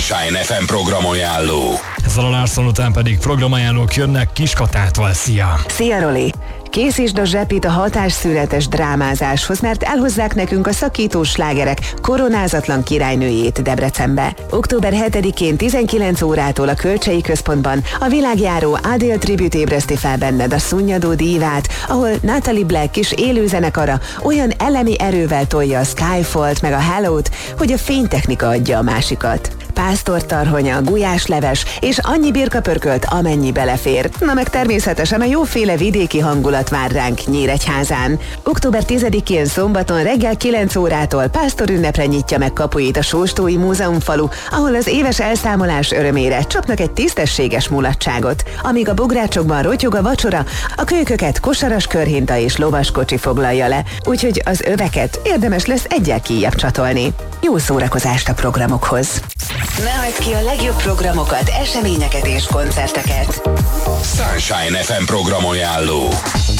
Sunshine FM programajánló. Zala Larson után pedig programajánlók jönnek Kiskatától. Szia! Szia, Roli! Készítsd a zsepit a hatásszünetes drámázáshoz, mert elhozzák nekünk a szakító slágerek koronázatlan királynőjét Debrecenbe. Október 7-én 19 órától a Kölcsei Központban a világjáró Adele Tribute ébreszti fel benned a szunnyadó dívát, ahol Natalie Black is élő zenekara olyan elemi erővel tolja a Skyfall-t meg a Hello-t, hogy a fénytechnika adja a másikat. Pásztortarhonya, gulyásleves és annyi birkapörkölt, amennyi belefér. Na meg természetesen a jóféle vidéki hangulat vár ránk Nyíregyházán. Október 10-én szombaton reggel 9 órától pásztor ünnepre nyitja meg kapuit a Sóstói Múzeumfalu, ahol az éves elszámolás örömére csapnak egy tisztességes mulatságot. Amíg a bográcsokban rotyog a vacsora, a kölyköket kosaras körhinta és lovaskocsi foglalja le, úgyhogy az öveket érdemes lesz egyel kijjebb csatolni. Jó szórakozást a programokhoz! Ne hagyd ki a legjobb programokat, eseményeket és koncerteket. Sunshine FM programajánló.